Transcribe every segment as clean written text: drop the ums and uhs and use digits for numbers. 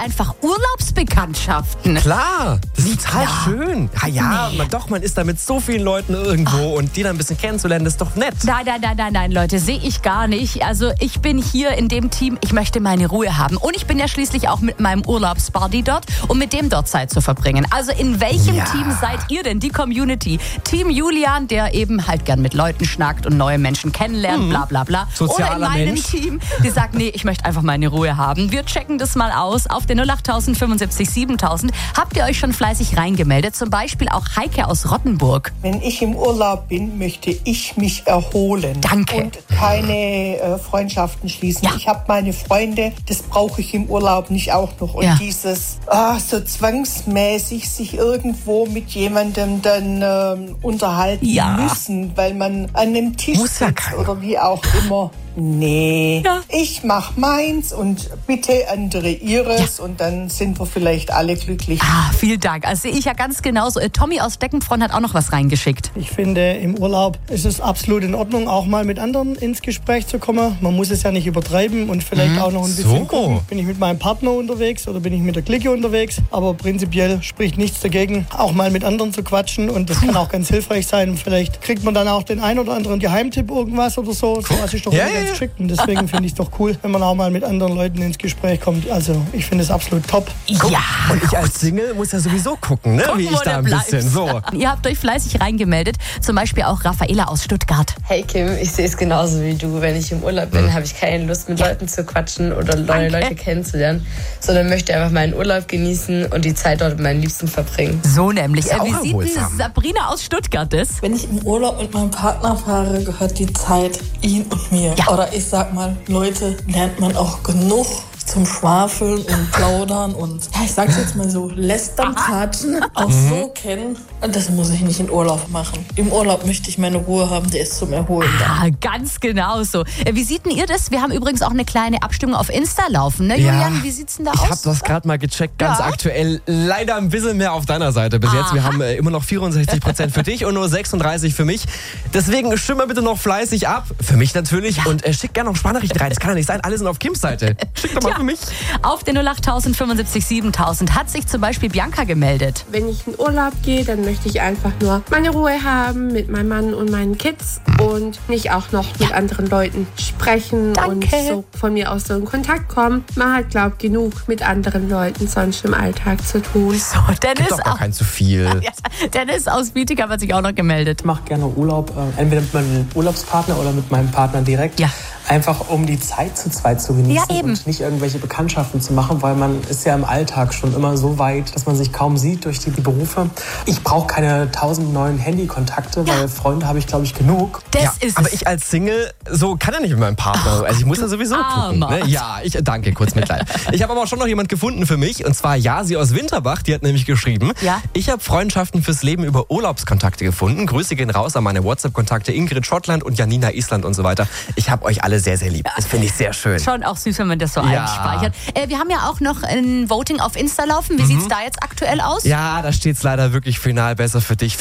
einfach Urlaubsbekanntschaften. Klar, das ist total klar. schön. Ja, man ist da mit so vielen Leuten irgendwo und die dann ein bisschen kennenzulernen, das ist doch nett. Nein, Leute, sehe ich gar nicht. Also ich bin hier in dem Team, ich möchte meine Ruhe haben. Und ich bin ja schließlich auch mit meinem Urlaubsbuddy dort, um mit dem dort Zeit zu verbringen. Also in welchem Team seid ihr denn, die Community? Team Julian, der eben halt gern mit Leuten schnackt und neue Menschen kennenlernt, bla bla bla. Sozialer Oder in meinem Mensch. Team, die sagt, nee, ich möchte einfach meine Ruhe haben. Wir checken das mal aus. Auf den 08000 75 7000 habt ihr euch schon fleißig reingemeldet. Zum Beispiel auch Heike aus Rottenburg. Wenn ich im Urlaub bin, möchte ich mich erholen. Danke. Und keine Freundschaften schließen. Ja. Ich habe meine Freunde, das brauche ich im Urlaub nicht auch noch. Und dieses so zwangsmäßig sich irgendwo mit jemandem dann unterhalten müssen, weil man an einem Tisch Muss ja sitzt keiner. oder wie auch immer. Nee, Ja. ich mach meins und bitte andere ihres und dann sind wir vielleicht alle glücklich. Vielen Dank. Also sehe ich ja ganz genauso. Tommy aus Deckenfront hat auch noch was reingeschickt. Ich finde, im Urlaub ist es absolut in Ordnung, auch mal mit anderen ins Gespräch zu kommen. Man muss es ja nicht übertreiben und vielleicht auch noch ein bisschen gucken. Bin ich mit meinem Partner unterwegs oder bin ich mit der Clique unterwegs? Aber prinzipiell spricht nichts dagegen, auch mal mit anderen zu quatschen und das kann auch ganz hilfreich sein. Und vielleicht kriegt man dann auch den ein oder anderen Geheimtipp irgendwas oder so. Das ist doch immer ganz geschickt und deswegen finde ich es doch cool, wenn man auch mal mit anderen Leuten ins Gespräch kommt. Also ich finde es absolut top. Ja. Und ich als Single muss ja sowieso gucken, ne? Wie ich da ein bisschen so. Ihr habt euch fleißig reingemeldet. Zum Beispiel auch Raffaela aus Stuttgart. Hey Kim, ich sehe es genauso wie du. Wenn ich im Urlaub bin, habe ich keine Lust, mit Leuten zu quatschen oder neue Leute kennenzulernen, sondern möchte einfach meinen Urlaub genießen und die Zeit dort mit meinen Liebsten verbringen. So nämlich. Ist auch Wie sieht denn erholsam. Sabrina aus Stuttgart das? Wenn ich im Urlaub mit meinem Partner fahre, gehört die Zeit ihm und mir. Ja. Oder ich sag mal, Leute lernt man auch genug zum Schwafeln und Plaudern und, ja, ich sag's jetzt mal so, lästern, quatschen, auch so kennen. Und das muss ich nicht in Urlaub machen. Im Urlaub möchte ich meine Ruhe haben, der ist zum Erholen da. Ganz genau so. Wie seht denn ihr das? Wir haben übrigens auch eine kleine Abstimmung auf Insta laufen, ne, Julian? Wie sieht's denn da Ich aus? habe das gerade mal gecheckt, ganz Ja. aktuell. Leider ein bisschen mehr auf deiner Seite bis jetzt. Wir haben immer noch 64% für dich und nur 36% für mich. Deswegen stimm mal bitte noch fleißig ab. Für mich natürlich. Und schick gerne noch Sprachnachrichten rein. Das kann ja nicht sein. Alle sind auf Kims Seite. Schick doch mal für mich. Auf den 08000 75 7000 hat sich zum Beispiel Bianca gemeldet. Wenn ich in Urlaub gehe, dann möchte ich einfach nur meine Ruhe haben mit meinem Mann und meinen Kids und nicht auch noch mit anderen Leuten sprechen und so von mir aus so in Kontakt kommen. Man hat, glaube ich, genug mit anderen Leuten sonst im Alltag zu tun. So, Dennis, Gibt doch gar kein zu viel. Dennis aus Bietigheim hat sich auch noch gemeldet. Ich mache gerne Urlaub, entweder mit meinem Urlaubspartner oder mit meinem Partner direkt. Ja. Einfach um die Zeit zu zweit zu genießen Ja, eben. und nicht irgendwelche Bekanntschaften zu machen, weil man ist ja im Alltag schon immer so weit, dass man sich kaum sieht durch die Berufe. Ich brauche keine 1000 neuen Handykontakte, weil Freunde habe ich, glaube ich, genug. Das ist Aber es. ich als Single, so kann ja nicht mit meinem Partner. Also ich muss ja sowieso gucken. Armer. Ne? Ja, danke, kurz Mitleid. Ich habe aber auch schon noch jemand gefunden für mich. Und zwar Jasi aus Winterbach. Die hat nämlich geschrieben, Ja. ich habe Freundschaften fürs Leben über Urlaubskontakte gefunden. Grüße gehen raus an meine WhatsApp-Kontakte Ingrid Schottland und Janina Island und so weiter. Ich habe euch alle sehr, sehr lieb. Das finde ich sehr schön. Schon auch süß, wenn man das so Ja. einspeichert. Wir haben ja auch noch ein Voting auf Insta laufen. Wie sieht's da jetzt aktuell aus? Ja, da steht's leider wirklich final besser für dich.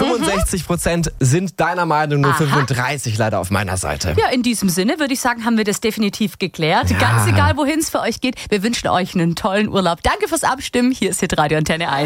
65% sind deiner Meinung, nur 35 leider auf meiner Seite. Ja, in diesem Sinne würde ich sagen, haben wir das definitiv geklärt. Ja. Ganz egal, wohin es für euch geht. Wir wünschen euch einen tollen Urlaub. Danke fürs Abstimmen. Hier ist Hitradio Antenne 1.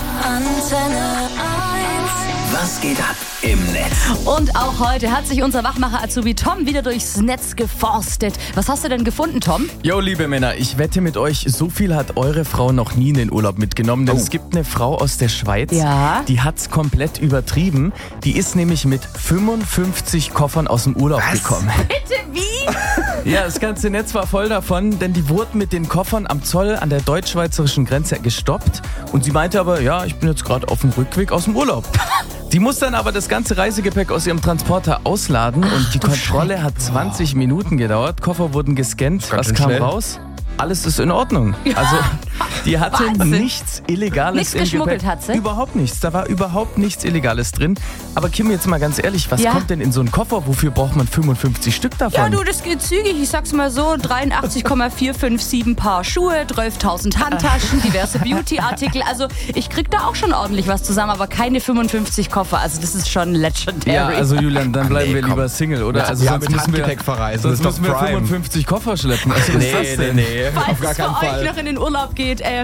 Was geht ab im Netz? Und auch heute hat sich unser Wachmacher Azubi Tom wieder durchs Netz geforstet. Was hast du denn gefunden, Tom? Jo, liebe Männer, ich wette mit euch, so viel hat eure Frau noch nie in den Urlaub mitgenommen. Denn es gibt eine Frau aus der Schweiz, die hat's komplett übertrieben. Die ist nämlich mit 55 Koffern aus dem Urlaub gekommen. Bitte, wie? Ja, das ganze Netz war voll davon, denn die wurden mit den Koffern am Zoll an der deutsch-schweizerischen Grenze gestoppt. Und sie meinte aber, ja, ich bin jetzt gerade auf dem Rückweg aus dem Urlaub. Die muss dann aber das ganze Reisegepäck aus ihrem Transporter ausladen und die Kontrolle hat 20 Minuten gedauert. Koffer wurden gescannt. Ganz Was schön kam schnell. raus? Alles ist in Ordnung. Also, die hatte Wahnsinn. nichts Illegales Nichts im geschmuggelt Gepäck. hat sie? Überhaupt nichts. Da war überhaupt nichts Illegales drin. Aber Kim, jetzt mal ganz ehrlich, was kommt denn in so einen Koffer? Wofür braucht man 55 Stück davon? Ja, du, das geht zügig. Ich sag's mal so, 83,457 Paar Schuhe, 12.000 Handtaschen, diverse Beauty-Artikel. Also ich krieg da auch schon ordentlich was zusammen, aber keine 55 Koffer. Also das ist schon legendary. Ja, also Julian, dann bleiben wir komm. lieber Single, oder? Ja, also ja, sonst mit müssen wir, Handgepäck verreisen. sonst Das ist müssen doch wir Prime. 55 Koffer schleppen. Also, was ist das denn? nee. Falls Auf gar es für keinen euch Fall. noch in den Urlaub geht,